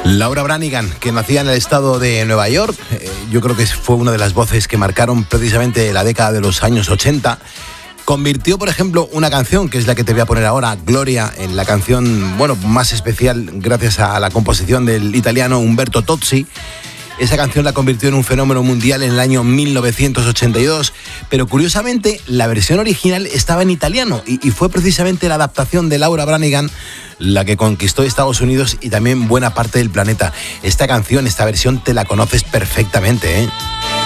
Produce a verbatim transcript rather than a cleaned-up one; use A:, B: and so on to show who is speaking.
A: Laura Branigan, que nacía en el estado de Nueva York, eh, yo creo que fue una de las voces que marcaron precisamente la década de los años ochenta. Convirtió, por ejemplo, una canción, que es la que te voy a poner ahora, Gloria, en la canción, bueno, más especial gracias a la composición del italiano Umberto Tozzi. Esa canción la convirtió en un fenómeno mundial en el año mil novecientos ochenta y dos, pero curiosamente la versión original estaba en italiano y, y fue precisamente la adaptación de Laura Branigan la que conquistó Estados Unidos y también buena parte del planeta. Esta canción, esta versión te la conoces perfectamente, ¿eh?